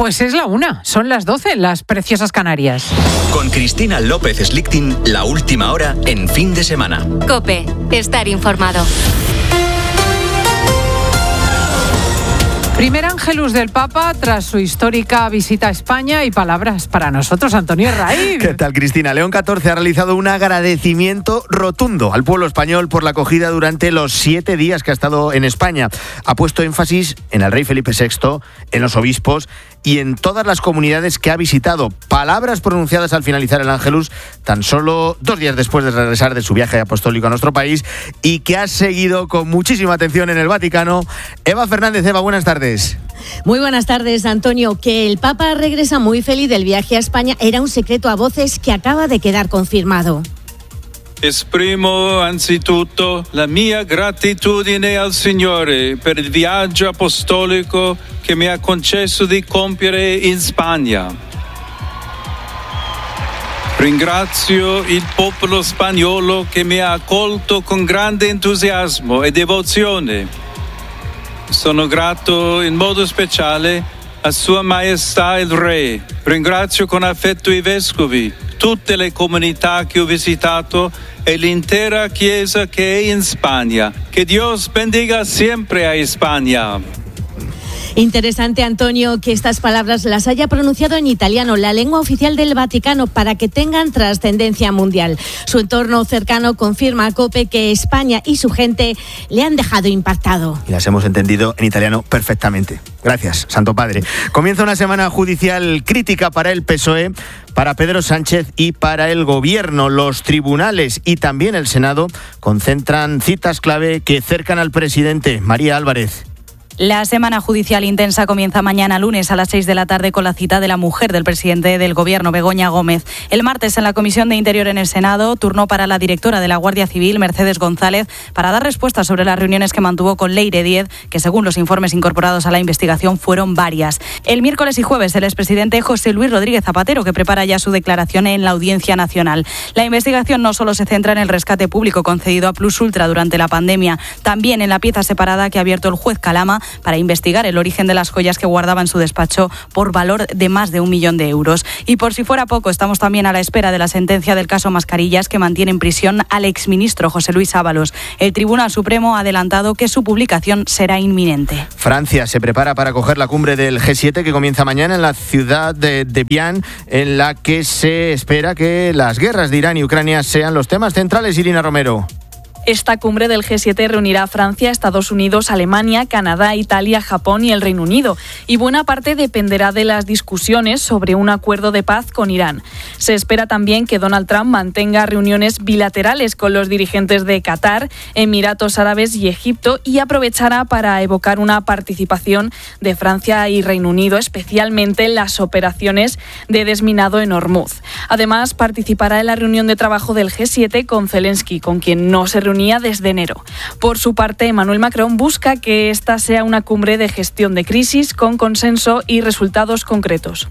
Pues es la 1, son las 12, las preciosas Canarias. Con Cristina López Slichting, la última hora en Fin de Semana. COPE, estar informado. Primer Ángelus del Papa tras su histórica visita a España y palabras para nosotros, Antonio Herraiz. ¿Qué tal, Cristina? León XIV ha realizado un agradecimiento rotundo al pueblo español por la acogida durante los 7 días que ha estado en España. Ha puesto énfasis en el rey Felipe VI, en los obispos y en todas las comunidades que ha visitado. Palabras pronunciadas al finalizar el Ángelus, tan solo 2 días después de regresar de su viaje apostólico a nuestro país y que ha seguido con muchísima atención en el Vaticano. Eva Fernández. Eva, buenas tardes. Muy buenas tardes, Antonio. Que el Papa regresa muy feliz del viaje a España era un secreto a voces que acaba de quedar confirmado. Esprimo anzitutto la mia gratitudine al Signore per il viaggio apostolico che mi ha concesso di compiere in Spagna. Ringrazio il popolo spagnolo che mi ha accolto con grande entusiasmo e devozione. Sono grato in modo speciale a Sua Maestà il Re. Ringrazio con affetto i vescovi, tutte le comunità che ho visitato e l'intera Chiesa che è in Spagna. Que Dios bendiga siempre a España. Interesante, Antonio, que estas palabras las haya pronunciado en italiano, la lengua oficial del Vaticano, para que tengan trascendencia mundial. Su entorno cercano confirma a COPE que España y su gente le han dejado impactado. Y las hemos entendido en italiano perfectamente. Gracias, Santo Padre. Comienza una semana judicial crítica para el PSOE, para Pedro Sánchez y para el Gobierno. Los tribunales y también el Senado concentran citas clave que cercan al presidente. María Álvarez. La semana judicial intensa comienza mañana lunes a las 6 de la tarde con la cita de la mujer del presidente del Gobierno, Begoña Gómez. El martes en la Comisión de Interior en el Senado, turno para la directora de la Guardia Civil, Mercedes González, para dar respuestas sobre las reuniones que mantuvo con Leire Díez, que según los informes incorporados a la investigación fueron varias. El miércoles y jueves el expresidente José Luis Rodríguez Zapatero, que prepara ya su declaración en la Audiencia Nacional. La investigación no solo se centra en el rescate público concedido a Plus Ultra durante la pandemia, también en la pieza separada que ha abierto el juez Calama para investigar el origen de las joyas que guardaba en su despacho por valor de más de 1 millón de euros. Y por si fuera poco, estamos también a la espera de la sentencia del caso Mascarillas, que mantiene en prisión al exministro José Luis Ábalos. El Tribunal Supremo ha adelantado que su publicación será inminente. Francia se prepara para acoger la cumbre del G7 que comienza mañana en la ciudad de Vienne, en la que se espera que las guerras de Irán y Ucrania sean los temas centrales. Irina Romero. Esta cumbre del G7 reunirá a Francia, Estados Unidos, Alemania, Canadá, Italia, Japón y el Reino Unido. Y buena parte dependerá de las discusiones sobre un acuerdo de paz con Irán. Se espera también que Donald Trump mantenga reuniones bilaterales con los dirigentes de Qatar, Emiratos Árabes y Egipto y aprovechará para evocar una participación de Francia y Reino Unido, especialmente en las operaciones de desminado en Hormuz. Además, participará en la reunión de trabajo del G7 con Zelensky, con quien no se reunía desde enero. Por su parte, Emmanuel Macron busca que esta sea una cumbre de gestión de crisis con consenso y resultados concretos.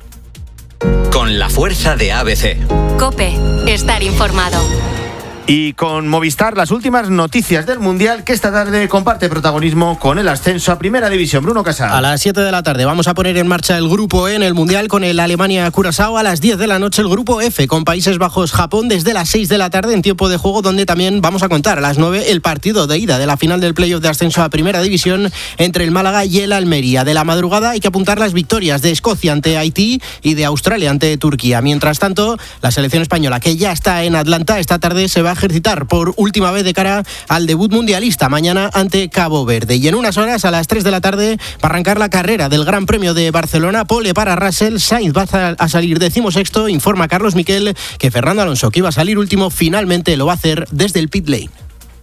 Con la fuerza de ABC. COPE, estar informado. Y con Movistar, las últimas noticias del Mundial, que esta tarde comparte protagonismo con el ascenso a Primera División. Bruno Casal. A las 7 de la tarde vamos a poner en marcha el grupo E en el Mundial con el Alemania-Curazao. A las 10 de la noche el grupo F con Países Bajos-Japón desde las 6 de la tarde en tiempo de juego, donde también vamos a contar a las 9 el partido de ida de la final del playoff de ascenso a Primera División entre el Málaga y el Almería. De la madrugada hay que apuntar las victorias de Escocia ante Haití y de Australia ante Turquía. Mientras tanto, la selección española, que ya está en Atlanta, esta tarde se va a ejercitar por última vez de cara al debut mundialista mañana ante Cabo Verde. Y en unas horas, a las 3 de la tarde, va a arrancar la carrera del Gran Premio de Barcelona. Pole para Russell, Sainz va a salir 16º. Informa Carlos Miquel que Fernando Alonso, que iba a salir último, finalmente lo va a hacer desde el pit lane.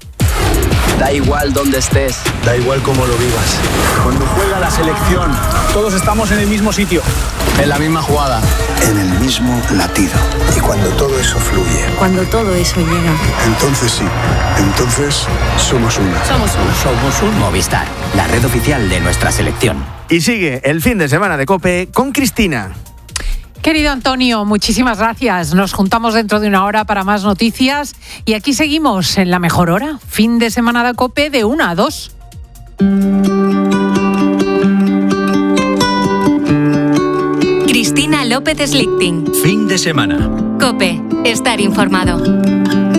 Da igual dónde estés, da igual cómo lo vivas. Cuando juega la selección, todos estamos en el mismo sitio, en la misma jugada, en el mismo latido. Y cuando todo eso fluye, cuando todo eso llega, entonces sí, entonces somos una. Somos un Movistar, la red oficial de nuestra selección. Y sigue el fin de semana de COPE con Cristina. Querido Antonio, muchísimas gracias. Nos juntamos dentro de una hora para más noticias y aquí seguimos en la mejor hora. Fin de semana de COPE de 1 a 2. López Slichting. Fin de semana. COPE. Estar informado.